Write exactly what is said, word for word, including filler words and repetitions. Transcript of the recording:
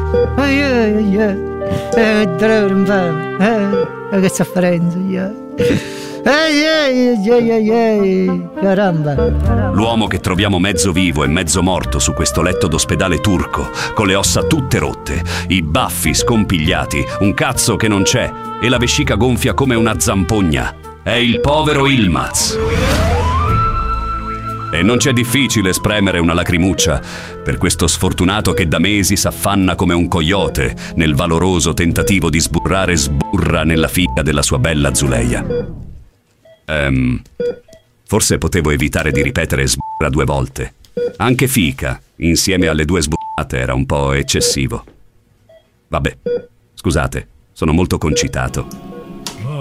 Ai ai ai ai. Eh, dolore infame. Eh, che sofferenza, yeah. Ehi, ehi, ehi, ehi, ehi, caramba. L'uomo che troviamo mezzo vivo e mezzo morto su questo letto d'ospedale turco, con le ossa tutte rotte, i baffi scompigliati, un cazzo che non c'è e la vescica gonfia come una zampogna, è il povero Yilmaz. E non c'è difficile spremere una lacrimuccia per questo sfortunato che da mesi s'affanna come un coyote nel valoroso tentativo di sburrare sburra nella figa della sua bella Zuleia. Ehm, forse potevo evitare di ripetere sburra due volte. Anche fica, insieme alle due sburrate, era un po' eccessivo. Vabbè, scusate, sono molto concitato.